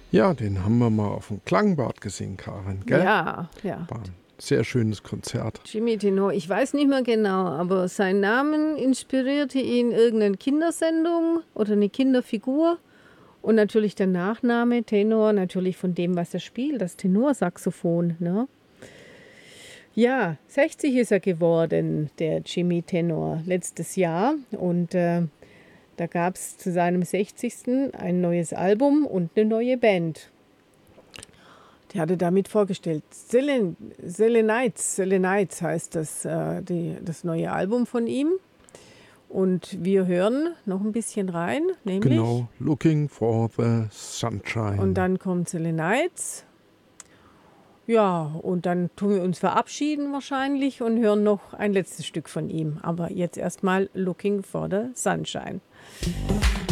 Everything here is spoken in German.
Ja, den haben wir mal auf dem Klangbad gesehen, Karin, gell? Ja, ja. War ein sehr schönes Konzert. Jimmy Tenor, ich weiß nicht mehr genau, aber sein Namen inspirierte ihn irgendeine Kindersendung oder eine Kinderfigur. Und natürlich der Nachname Tenor, natürlich von dem, was er spielt, das Tenorsaxophon. Ne? Ja, 60 ist er geworden, der Jimmy Tenor, letztes Jahr. Und da gab es zu seinem 60. ein neues Album und eine neue Band. Der hatte damit vorgestellt. Selenites heißt das neue Album von ihm. Und wir hören noch ein bisschen rein, nämlich. Genau, Looking for the Sunshine. Und dann kommt Selenites. Ja, und dann tun wir uns verabschieden wahrscheinlich und hören noch ein letztes Stück von ihm. Aber jetzt erstmal Looking for the Sunshine.